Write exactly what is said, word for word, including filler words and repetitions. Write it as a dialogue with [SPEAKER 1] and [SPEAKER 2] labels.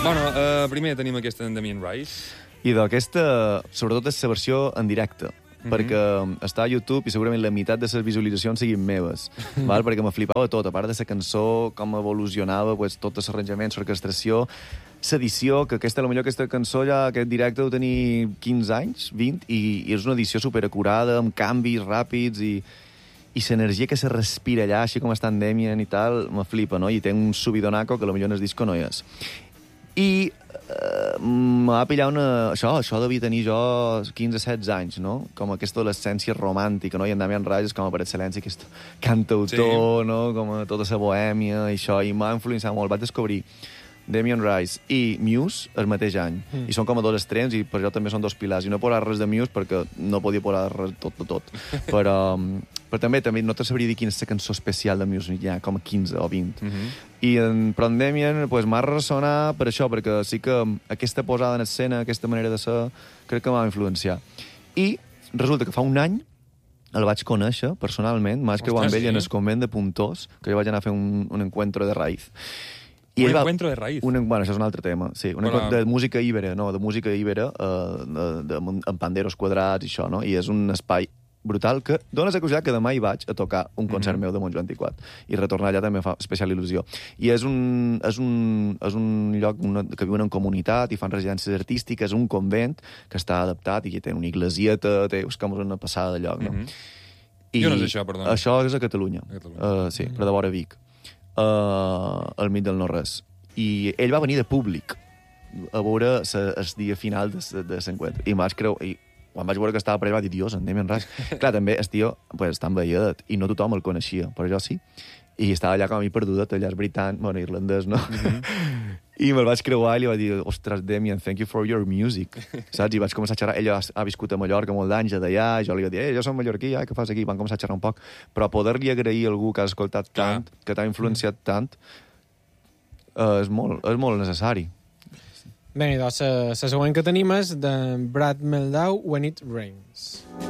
[SPEAKER 1] Bueno, uh, primer tenim aquesta en Damien Rice.
[SPEAKER 2] I d'aquesta, sobretot, és la versió en directe. Mm -hmm. perquè està a YouTube i segurament la meitat de les visualitzacions siguin meves, val? Perquè me flipava tot, a part de la cançó, com evolucionava, pues, tot l'arranjament, l'orquestració, l'edició, que aquesta, potser aquesta cançó ja, aquest directe deu tenir quinze anys, vint, i, i és una edició superacurada, amb canvis ràpids, i, i l'energia que se respira allà, així com està en Damien i tal, me flipa, no? I té un subidonaco que potser en el disco no hi és. I Uh, me va pillar una... Això, això devia tenir jo quinze setze anys, no? Com aquesta adolescència romàntica, no? I en Damien Rice és com per excel·lència aquest cantautor, sí. No? Com tota la bohèmia i això, i m'ha influenciat molt. Vaig descobrir Damien Rice i Muse el mateix any. Mm. I són com a dos extrems i per això també són dos pilars. I no he posat res de Muse perquè no podia posar res tot de tot. Però, però també, també no te sabria dir quina és la cançó especial de Muse, ja com quinze o vint. Mm -hmm. I en, però en Damien pues, m'ha ressonat per això, perquè sí que aquesta posada en escena, aquesta manera de ser, crec que m'ha influenciat. I resulta que fa un any el vaig conèixer personalment, m'haig creuat amb ell sí. en el convent de Puntós, que jo vaig anar a fer un, un encuentro de raïz.
[SPEAKER 1] I un encuentro de raïz?
[SPEAKER 2] Un, bueno, això és un altre tema, sí. Un bueno, de música íbera, no, de música íbera, eh, de, de, amb panderos quadrats i això, no? I és un espai brutal que dona la casualitat que demà hi vaig a tocar un concert mm -hmm. meu de Montjuïc vint-i-quatre i retornar allà també fa especial il·lusió. I és un, és un, és un lloc una, que viuen en comunitat i fan residències artístiques, un convent que està adaptat i que té una iglesieta, té, és com una passada de lloc, no? Mm -hmm. I
[SPEAKER 1] I on és això, perdona?
[SPEAKER 2] Això és a Catalunya, a Catalunya. Uh, sí, mm -hmm. però de vora Vic, uh, al mig del no-res. I ell va venir de públic a veure el dia final de, de l'encuentro. I m'haig creu... I, quan vaig veure que estava per allà, vaig dir, Dios, en Damien Rice. Clar, també el tio pues, està envelledat i no tothom el coneixia, però jo sí. I estava allà com a mi perdudet, allà és britànic, bueno, irlandès, no? Mm -hmm. I me'l vaig creuar i li vaig dir, ostres, Damien, thank you for your music. Saps? I vaig començar a xerrar. Ella ha viscut a Mallorca molt d'anys d'allà, i jo li vaig dir, eh, jo som mallorquí, eh, què fas aquí? Van començar a xerrar un poc. Però poder-li agrair a algú que ha escoltat tant, ah. que t'ha influenciat mm -hmm. tant, uh, és, molt, és molt necessari.
[SPEAKER 3] Bé, doncs, la següent que tenim és de Brad Meldau, When It Rains.